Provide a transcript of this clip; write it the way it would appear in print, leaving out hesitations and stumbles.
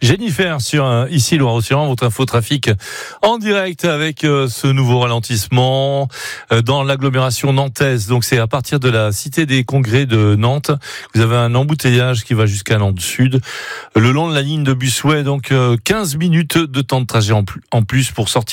Jennifer sur ici Loire-Océan, votre infotrafic en direct avec ce nouveau ralentissement dans l'agglomération nantaise. Donc c'est à partir de la cité des congrès de Nantes. Vous avez un embouteillage qui va jusqu'à Nantes Sud. Le long de la ligne de Busway, donc 15 minutes de temps de trajet en plus pour sortir